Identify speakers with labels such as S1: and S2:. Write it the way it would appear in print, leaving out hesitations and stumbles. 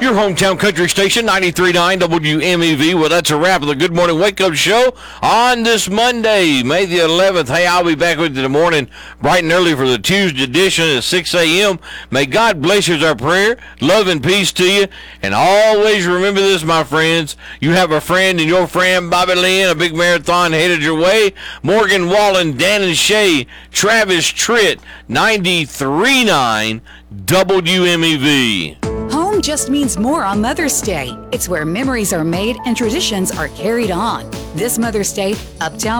S1: Your hometown country station, 93.9 WMEV. Well, that's a wrap of the Good Morning Wake Up Show on this Monday, May the 11th. Hey, I'll be back with you in the morning, bright and early for the Tuesday edition at 6 a.m. May God bless you is our prayer. Love and peace to you. And always remember this, my friends. You have a friend, and your friend, Bobby Lynn, a big marathon headed your way. Morgan Wallen, Dan and Shay, Travis Tritt, 93.9 WMEV.
S2: Home just means more on Mother's Day. It's where memories are made and traditions are carried on. This Mother's Day, Uptown